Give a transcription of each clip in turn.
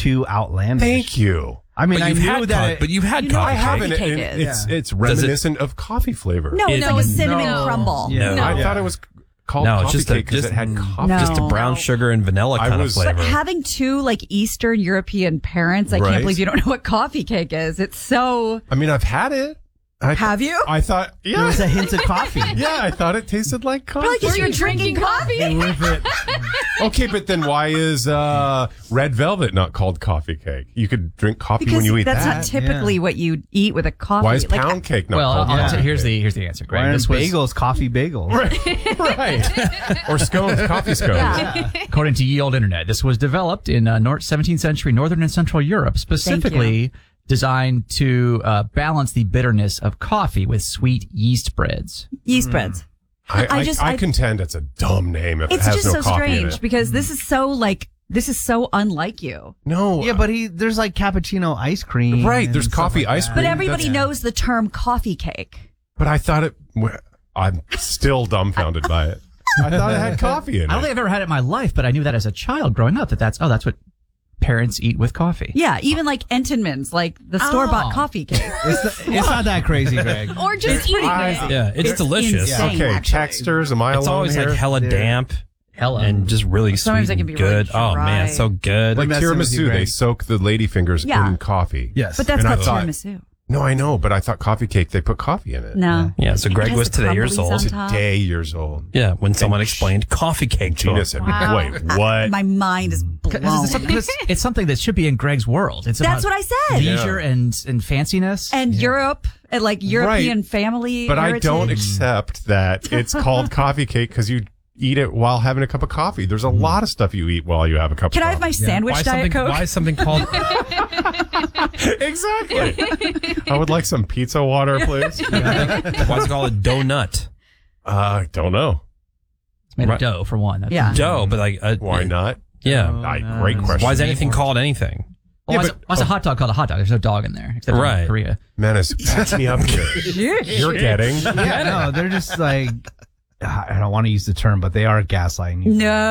too outlandish. Thank you. I mean, I knew that. But you've had coffee I haven't. cake. It's reminiscent of coffee flavor. No, it's like a cinnamon No. crumble. Yeah. I thought it was called No, it's coffee just cake because it had coffee. No. Just a brown sugar and vanilla kind of flavor. But having two like Eastern European parents, I Right. can't believe you don't know what coffee cake is. It's so. I mean, I've had it. Have you? I thought, yeah. There was a hint of coffee. Yeah, I thought it tasted like coffee. Probably because you're drinking coffee. With it. Okay, but then why is red velvet not called coffee cake? You could drink coffee Because when you eat that's that. not typically what you eat with a coffee. Why is Like, pound cake not Well, called I'll coffee here's cake? the answer, Greg. Why This aren't was bagels coffee bagels? Right. Or scones, coffee scones. according to Ye Olde Internet. This was developed in 17th century Northern and Central Europe, specifically designed to balance the bitterness of coffee with sweet yeast breads. yeast breads. I contend it's a dumb name if it It's has just no so coffee in strange it. because this is so unlike you. No. Yeah, but there's like cappuccino ice cream. Right, and there's stuff coffee like ice that. cream. But everybody That's- knows the term coffee cake. But I thought it. I'm still dumbfounded by it. I thought it had coffee in I don't it. think I've ever had it in my life, but I knew that as a child growing up that's what parents eat with coffee. Yeah, even like Entenmann's, like the store-bought coffee cake. It's not that crazy, Greg. Or just eating it. Yeah, it's delicious. insane. Okay, actually. textures. Am I It's alone always here? like hella damp Hella. and just really Sometimes sweet it can and be good. really Oh man, dry. it's so good. Like messing with you, tiramisu, they Greg. soak the ladyfingers Yeah. in coffee. Yes. But that's And I not thought- tiramisu. No, I know, but I thought coffee cake, they put coffee in it. No. Yeah, so It Greg has was the today years crumblies old. on top. Today years old. Yeah, when someone explained coffee cake to Gina him. said, wait, what? My mind is blown. It's something that should be in Greg's world. It's That's about what I said. leisure and fanciness. And Europe, and like European Right. family But I don't heritage. accept that it's called coffee cake because you eat it while having a cup of coffee. There's a lot of stuff you eat while you have a cup Can of I have my coffee. sandwich Diet Coke? Why is something called Exactly. I would like some pizza water, please. why is it called a donut? Don't know. It's made Right. of dough, for one. That's Yeah. Dough, but like Why not? Yeah. Great question. Why is anything called anything? Well, why's a hot dog called a hot dog? There's no dog in there, except Right. in Korea. Menace, catch me up here. You're getting. Yeah, no, they're just like, I don't want to use the term, but they are gaslighting you.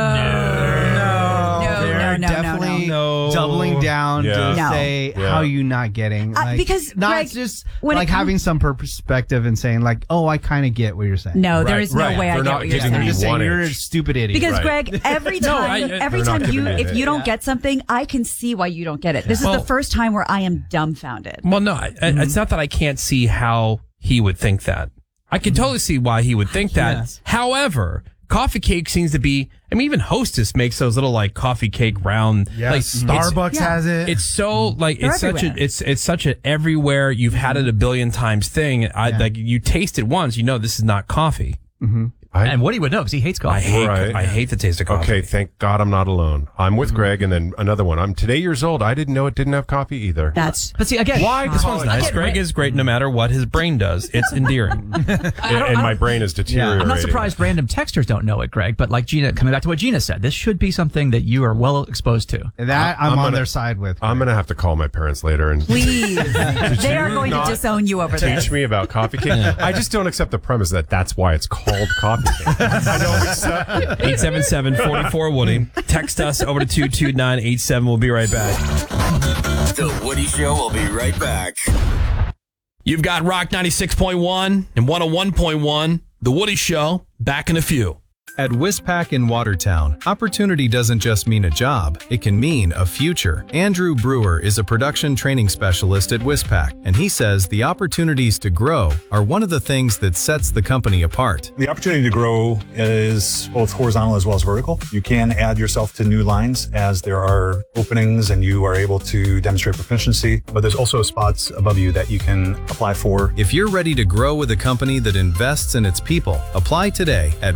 They're definitely doubling down Yeah. to No. say Yeah. how you not getting. Like, because, not Greg, just when like it having some perspective and saying like, oh, I kind of get what you're saying. No, there Right, is no right. way I They're get not what you're giving They're saying. me just saying one you're a inch. stupid idiot. Because Right. Greg, every time they're not giving me if an you don't inch. get something, I can see why you don't get it. This is Well- the first time where I am dumbfounded. Well, no, it's not that I can't see how he would think that. I can totally see why he would think that. Yes. However, coffee cake seems to be, I mean, even Hostess makes those little like coffee cake round. Like, Starbucks has it. It's so like They're it's such a everywhere. it's such an everywhere you've had it a billion times thing. Like you taste it once, you know this is not coffee. And Woody would know because he hates coffee. I hate the taste of coffee. Okay, thank God I'm not alone. I'm with Greg, and then another one. I'm today years old. I didn't know it didn't have coffee either. That's But see, again, Why? This one's nice. Greg is great no matter what his brain does. It's endearing. and my brain is deteriorating. I'm not surprised random texters don't know it, Greg. But like Gina, coming back to what Gina said, this should be something that you are well exposed to. that I'm I'm on gonna- their side with. I'm going to have to call my parents later and please. They are going to not disown you over teach this. me about coffee cake. I just don't accept the premise that that's why it's called coffee cake. I don't accept it. 877-44-WOODY. Text us over to 22987. We'll be right back. The Woody Show will be right back. You've got Rock 96.1 and 101.1. The Woody Show, back in a few. At Wispac in Watertown, opportunity doesn't just mean a job, it can mean a future. Andrew Brewer is a production training specialist at Wispac, and he says the opportunities to grow are one of the things that sets the company apart. The opportunity to grow is both horizontal as well as vertical. You can add yourself to new lines as there are openings and you are able to demonstrate proficiency, but there's also spots above you that you can apply for. If you're ready to grow with a company that invests in its people, apply today at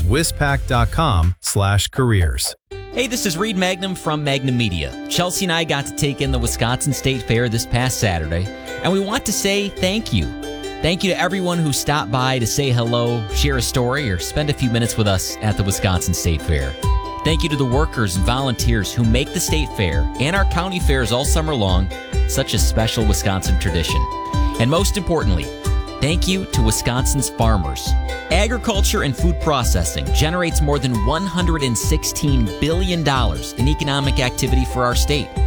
wispac.com/careers. Hey, this is Reed Magnum from Magnum Media. Chelsea and I got to take in the Wisconsin State Fair this past Saturday, and we want to say thank you. Thank you to everyone who stopped by to say hello, share a story, or spend a few minutes with us at the Wisconsin State Fair. Thank you to the workers and volunteers who make the State Fair and our county fairs all summer long such a special Wisconsin tradition. And most importantly, thank you to Wisconsin's farmers. Agriculture and food processing generates more than $116 billion in economic activity for our state.